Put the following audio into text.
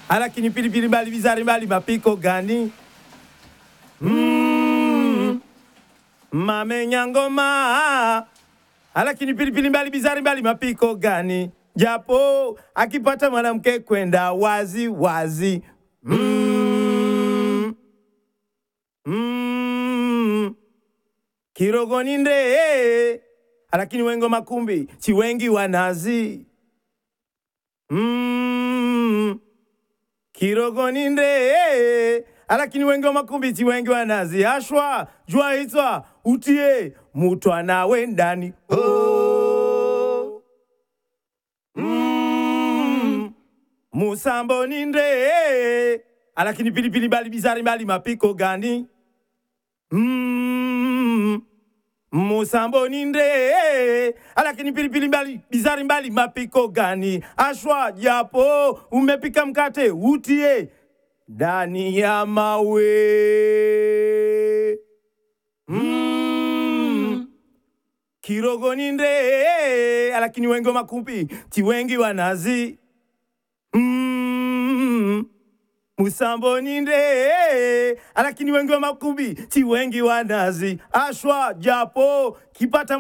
Lakini pilipili mbali bizari mbali mapiko gani? Mamenya ngoma. Lakini pilipili mbali bizari mbali mapiko gani? Japo akipata mwanamke kwenda wazi wazi. Kirogoni nde. Lakini wengo makumbi si wengi wanazi. Kirogoni nde. Lakini wengi wa makumbi si wengi wanazi. Ashwa jua hitwa utie mutu anawe ndani. Musambo ninde. Lakini pilipili mbali bizari mbali mapiko gani? Musambo ninde. Lakini pilipili mbali bizari mbali mapiko gani? Ashwa japo umepika mkate utie ndani ya mawe. Kirogoni nde. Lakini wengi wa makumbi ti wengi wanazi. Musambo ninde. Lakini wengi wa makumbi ti wengi wanazi. Ashwa japo kipata